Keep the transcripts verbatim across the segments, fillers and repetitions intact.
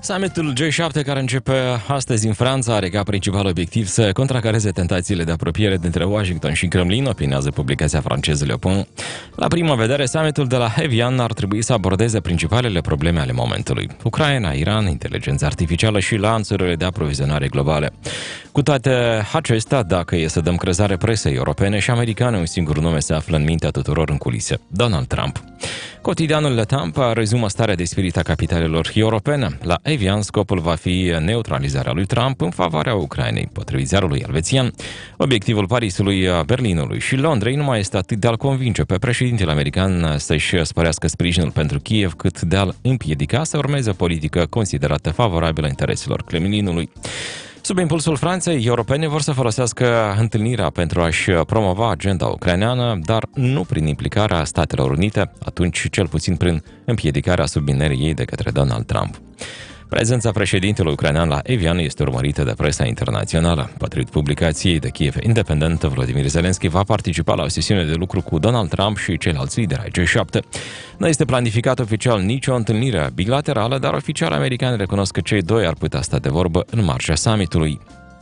Summitul G șapte, care începe astăzi în Franța, are ca principal obiectiv să contracareze tentațiile de apropiere dintre Washington și Kremlin, opinează publicația franceză Le Point. La prima vedere, summitul de la Evian ar trebui să abordeze principalele probleme ale momentului: Ucraina, Iran, inteligența artificială și lanțurile de aprovizionare globale. Cu toate acestea, dacă e să dăm crezare presei europene și americane, un singur nume se află în mintea tuturor în culise: Donald Trump. Cotidianul Le Temps rezumă starea de spirit a capitalelor europene. La Evian, scopul va fi neutralizarea lui Trump în favoarea Ucrainei. Potrivit ziarului elvețian, obiectivul Parisului, Berlinului și Londrei nu mai este atât de a-l convinge pe președintele american să-și spărească sprijinul pentru Kiev, cât de a-l împiedica să urmeze o politică considerată favorabilă intereselor Kremlinului. Sub impulsul Franței, europenii vor să folosească întâlnirea pentru a-și promova agenda ucraineană, dar nu prin implicarea Statelor Unite, atunci cel puțin prin împiedicarea subminării ei de către Donald Trump. Prezența președintelui ucrainean la Evian este urmărită de presa internațională. Potrivit publicației de Kiev Independent, Volodymyr Zelensky va participa la o sesiune de lucru cu Donald Trump și ceilalți lideri ai G șapte. Nu este planificat oficial nicio întâlnire bilaterală, dar oficial americani recunosc că cei doi ar putea sta de vorbă în marja summitului.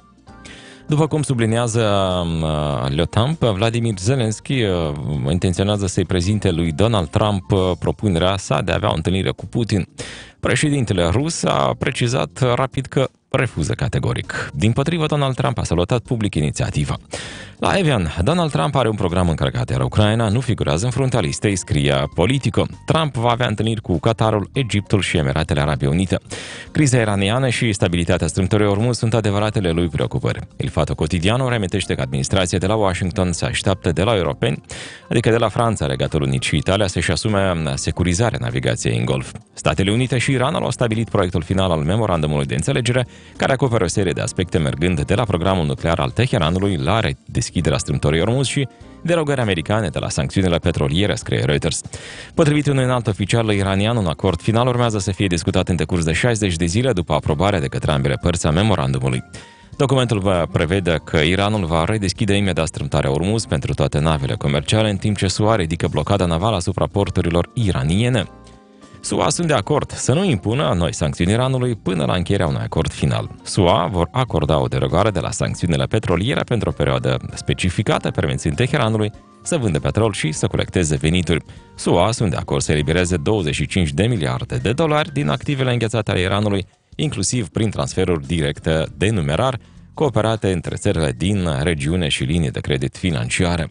După cum sublinează uh, Le Temps, Vladimir Zelensky uh, intenționează să-i prezinte lui Donald Trump uh, propunerea sa de a avea o întâlnire cu Putin. Președintele rus a precizat rapid că refuză categoric. Dimpotrivă, Donald Trump a salutat public inițiativa. La Evian, Donald Trump are un program încărcat, iar Ucraina nu figurează în fruntea listei, scrie Politico. Trump va avea întâlniri cu Qatarul, Egiptul și Emiratele Arabe Unite. Criza iraniană și stabilitatea strâmtorului Ormuz sunt adevăratele lui preocupări. Il Fatto Quotidiano reamintește că administrația de la Washington se așteaptă de la europeni, adică de la Franța, Regatul Unit și Italia, să-și asume securizarea navigației în Golf. Statele Unite și Iranul au stabilit proiectul final al memorandumului de înțelegere, care acoperă o serie de aspecte mergând de la programul nuclear al Teheranului la redeschiderea strâmtorului Ormuz și derogări americane de la sancțiunile petroliere, scrie Reuters. Potrivit unui înalt oficial iranian, un acord final urmează să fie discutat în decurs de șaizeci de zile după aprobarea de către ambele părți a memorandumului. Documentul prevede că Iranul va redeschide imediat strâmtoarea Ormuz pentru toate navele comerciale, în timp ce S U A ridică blocada navală asupra porturilor iraniene. S U A sunt de acord să nu impună noi sancțiuni Iranului până la încheierea unui acord final. S U A vor acorda o derogare de la sancțiunile petroliere pentru o perioadă specificată, permițând Teheranului să vândă petrol și să colecteze venituri. S U A sunt de acord să elibereze douăzeci și cinci de miliarde de dolari din activele înghețate ale Iranului, inclusiv prin transferuri directe de numerar, cooperate între țările din regiune și linii de credit financiare.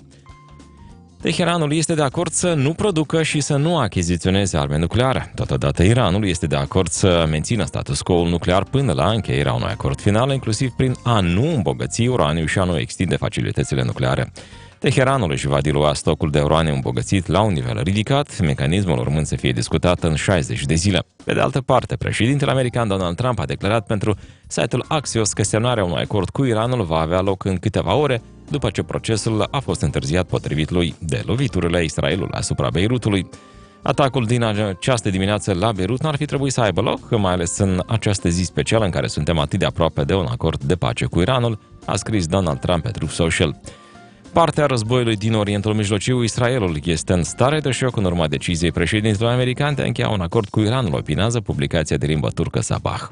Teheranul este de acord să nu producă și să nu achiziționeze arme nucleare. Totodată, Iranul este de acord să mențină status quo-ul nuclear până la încheierea unui acord final, inclusiv prin a nu îmbogăți uraniu și a nu extinde facilitățile nucleare. Teheranul își va dilua stocul de uraniu îmbogățit la un nivel ridicat, mecanismul urmând să fie discutat în șaizeci de zile. Pe de altă parte, președintele american Donald Trump a declarat pentru site-ul Axios că semnarea unui acord cu Iranul va avea loc în câteva ore, după ce procesul a fost întârziat, potrivit lui, de loviturile Israelului asupra Beirutului. Atacul din această dimineață la Beirut n-ar fi trebuit să aibă loc, mai ales în această zi specială în care suntem atât de aproape de un acord de pace cu Iranul, a scris Donald Trump pe Truth Social. Partea războiului din Orientul Mijlociu, Israelul este în stare de șoc în urma deciziei președintelui american de a încheia un acord cu Iranul, opinează publicația de limbă turcă Sabah.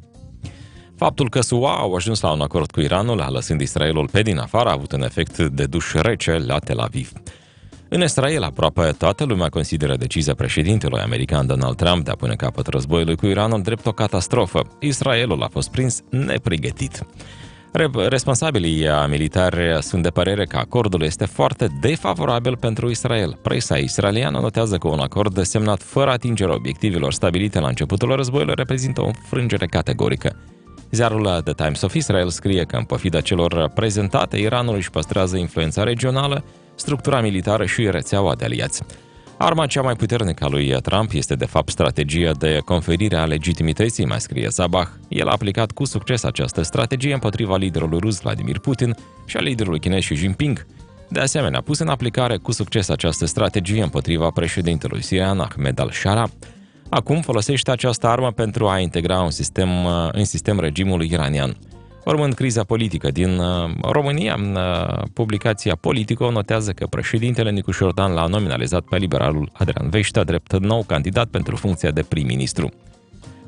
Faptul că S U A au ajuns la un acord cu Iranul, lăsând Israelul pe din afară, a avut un efect de duș rece la Tel Aviv. În Israel, aproape toată lumea consideră decizia președintelui american Donald Trump de a pune capăt războiului cu Iranul drept o catastrofă. Israelul a fost prins nepregătit. Responsabilii militari sunt de părere că acordul este foarte defavorabil pentru Israel. Presa israeliană notează că un acord semnat fără atingerea obiectivelor stabilite la începutul războiului reprezintă o înfrângere categorică. Ziarul The Times of Israel scrie că, în pofida celor prezentate, Iranul își păstrează influența regională, structura militară și rețeaua de aliați. Arma cea mai puternică a lui Trump este, de fapt, strategia de conferire a legitimității, mai scrie Sabah. El a aplicat cu succes această strategie împotriva liderului rus Vladimir Putin și a liderului chinez Xi Jinping. De asemenea, a pus în aplicare cu succes această strategie împotriva președintelui sirian Ahmed al-Shara. Acum folosește această armă pentru a integra un sistem, în sistem regimul iranian. Urmând criza politică din România, publicația Politico notează că președintele Nicu Șordan l-a nominalizat pe liberalul Adrian Veștea drept nou candidat pentru funcția de prim-ministru.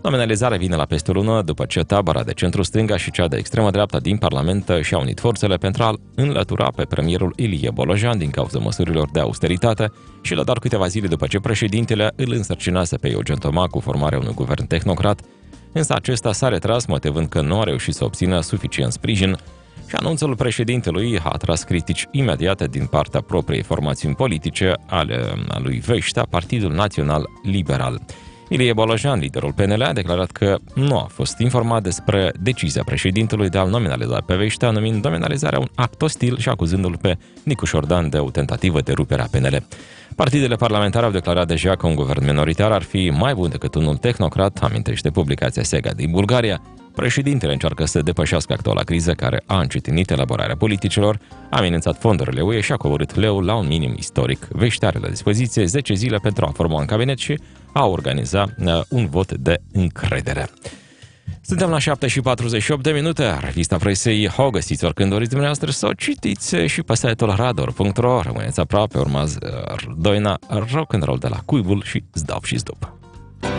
Nominalizarea vine la peste o lună după ce tabăra de centru-stânga și cea de extremă-dreapta din Parlament și-au unit forțele pentru a-l înlătura pe premierul Ilie Bolojan din cauza măsurilor de austeritate și la doar câteva zile după ce președintele îl însărcinase pe Eugen Toma cu formarea unui guvern tehnocrat, însă acesta s-a retras motivând că nu a reușit să obțină suficient sprijin și anunțul președintelui a atras critici imediate din partea propriei formațiuni politice ale lui Veștea, Partidul Național Liberal. Ilie Bolojan, liderul P N L, a declarat că nu a fost informat despre decizia președintelui de a-l nominaliza pe Veștea, numind nominalizarea un act ostil și acuzându-l pe Nicu Șordan de o tentativă de rupere a P N L. Partidele parlamentare au declarat deja că un guvern minoritar ar fi mai bun decât unul tehnocrat, amintește publicația Sega din Bulgaria. Președintele încearcă să depășească actuala criză care a încetinit elaborarea politicilor, a amenințat fondurile U E și a coborât leul la un minim istoric. Veștea are la dispoziție zece zile pentru a forma un cabinet și a organiza uh, un vot de încredere. Suntem la șapte și patruzeci și opt de minute. Revista presei o găsiți oricând doriți dumneavoastră să o citiți și pe site-ul rador punct ro. Rămâneți aproape, urmează uh, Doina Rock'n'Roll de la Cuibul și Zdop și Zdup.